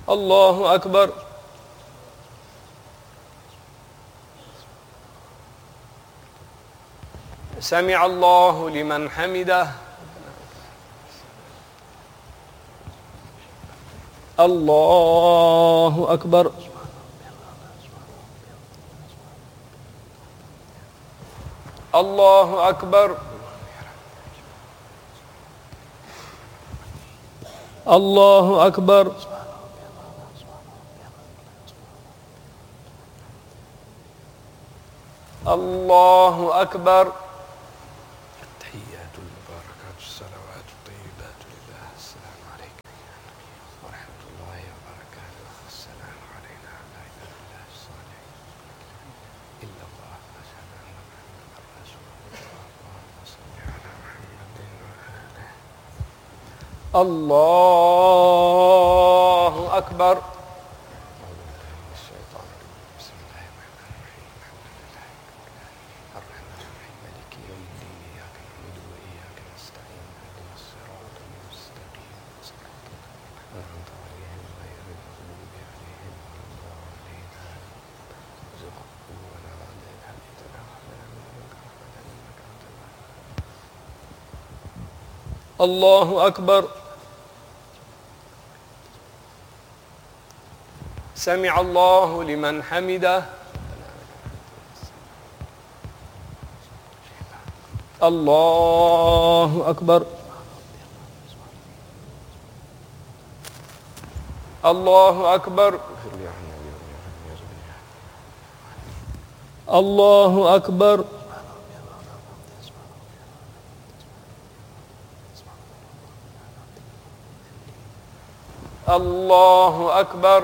الله أكبر. سمع الله لمن حمده. الله أكبر. الله أكبر. الله أكبر. الله أكبر. التحيات المباركات الصلوات الطيبات لله. السلام عليكم ورحمة الله وبركاته. السلام علينا لا إله إلا الصالحين إلا الله أشهد أن محمدا رسول الله. اللهم صل على محمد وآله. الله أكبر. الله أكبر. سمع الله لمن حمده. الله أكبر. الله أكبر. الله أكبر. الله أكبر.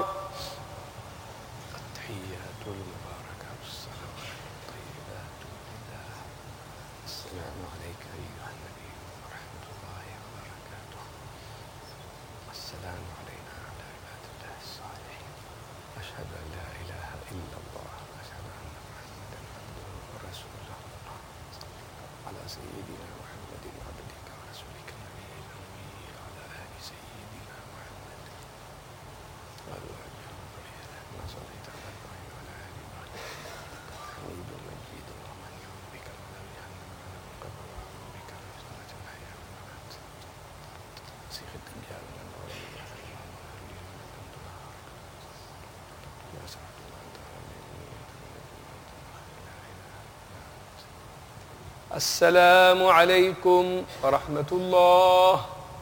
التحيات المباركات الصلوات الطيبات لله. السلام عليك أيها النبي ورحمة الله وبركاته. السلام علينا على عباد الله الصالحين. أشهد أن لا إله إلا الله. أشهد أن محمدا عبده ورسوله. على سيدنا محمد عبدك ورسولك النبي الأمي وعلى آل سيدنا محمد. ما صليت على إبراهيم وعلى آل إبراهيم حميد مجيد. ومن يؤمن بك ولم يهن على القبر وأمر بك رسالة الحياة والممات. سيخ الدنيا من الأولين يا الله وأهلي من كنت نهار يا سعد وأنت السلام عليكم ورحمة الله.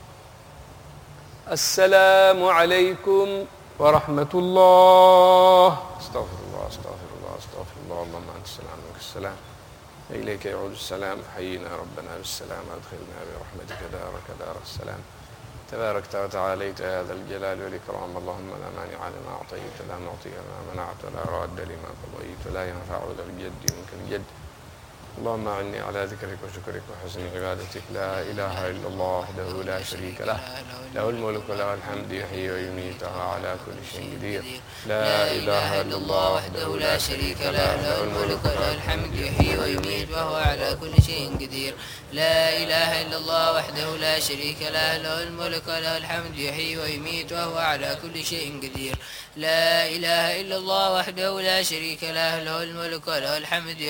السلام عليكم ورحمة الله. استغفر الله استغفر الله استغفر الله. اللهم أنت السلام منك السلام إليك يعود السلام. حيينا ربنا بالسلام أدخلنا برحمتك دارك دار السلام. تباركت وتعاليت يا ذا الجلال والإكرام. اللهم لا مانع لما أعطيت لا معطي لما منعت ولا راد لما قضيت ولا ينفع ذا الجد منك الجد. اللهم أعني على ذكرك وشكرك وحسن عبادتك. لا إله إلا الله وحده لا شريك له له الملك وله الحمد يحيي ويميت وهو على كل شيء قدير. لا إله إلا الله وحده لا شريك له له الملك وله الحمد يحيي ويميت وهو على كل شيء قدير. لا إله إلا الله وحده لا شريك له له الملك وله الحمد يحيي ويميت وهو على كل شيء قدير. لا إله إلا الله وحده لا شريك له له الملك وله الحمد